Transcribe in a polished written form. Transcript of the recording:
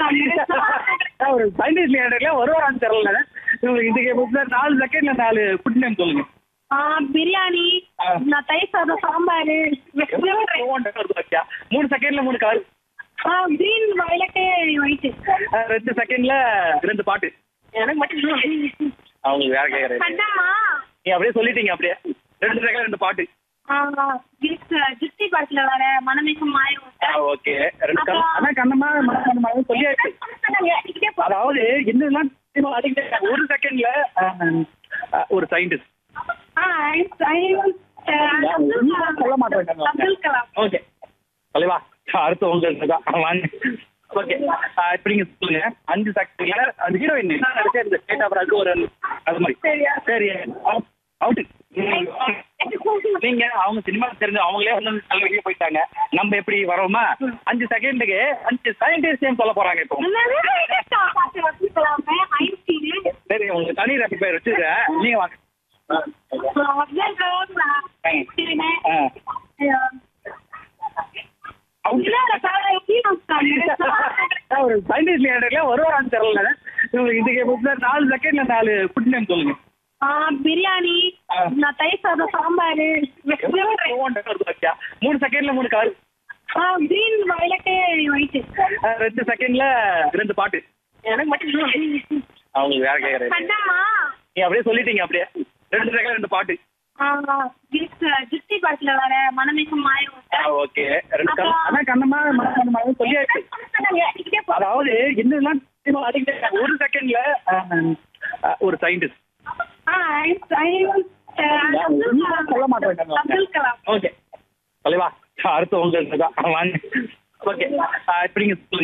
ஒரு சயின்டிஸ்ட் கேட்டதுல வருவாரான்னு தெரியல. உங்களுக்கு இந்த கேம் 4 செகண்ட்ல 4 ஃபுட் நேம் சொல்லுங்க. பிரியாணி, தயிர் சாதம், சாம்பார், 3 செகண்ட்ல 3 கலர். Green, violet, white. 2 செகண்ட்ல 2 பாட்டு. எனக்கு மட்டும் அவங்களுக்கு வேற கேக்குறேன். நீங்க அப்படியே சொல்லிட்டீங்க. அப்படியே 2 செகண்ட் 2 பாட்டு. ஜிப்சி படத்துல வர மனமேகம் மாயம். ஓகே. அதான் கண்ணம்மா மனமா சொல்லியாச்சு. அதாவது என்னெல்லாம் 1 செகண்ட்ல ஒரு சயின்டிஸ்ட். சொல்ல மாட்டேன். அப்துல் கலாம். ஓகே தலைவா, அடுத்து உங்களுக்கு தான் வாங்க. ஓகே, இப்ப நீங்க சொல்லுங்க 5 செகண்ட்ல அந்த ஹீரோயின் என்ன நடிச்ச இந்த ஸ்டேட் ஆஃப் ராஜ் ஒரு அது மாதிரி. சரி, அவுட். நீங்க அவங்க சினிமா தெரிஞ்சு அவங்களே வந்து தலைவலியே போயிட்டாங்க. நம்ம எப்படி வரோமா? 5 செகண்டுக்கு 5 சயின்டிஸ்ட் நேம் சொல்ல போறாங்க இப்போ. சரி, உங்களுக்கு தனி ரப்பி பேர் வச்சுக்க. நீங்க வாங்க. ஒரு சயின்டிஸ்ட் கேட்டதுல வருவாரான்னு தெரியல. உங்களுக்கு இந்த கேம் 4 செகண்ட்ல 4 ஃபுட் நேம் சொல்லுங்க. பிரியாணி, தயிர் சாதம், சாம்பார், 3 செகண்ட்ல 3 கலர். Green, violet, white. 2 செகண்ட்ல 2 பாட்டு. எனக்கு மட்டும் அவங்களுக்கு வேற கேக்குறேன். நீங்க அப்படியே சொல்லிட்டீங்க. அப்படியே 2 செகண்ட் 2 பாட்டு. ஜிப்சி படத்துல வர மனமேகம் மாயம். ஓகே. அதான் கண்ணம்மா மனமா சொல்லியாச்சு. அதாவது என்னெல்லாம் 1 செகண்ட்ல ஒரு சயின்டிஸ்ட். சொல்ல மாட்டேன். அப்துல் கலாம். ஓகே தலைவா, அடுத்து உங்களுக்கு தான் வாங்க. ஓகே, இப்ப நீங்க சொல்லுங்க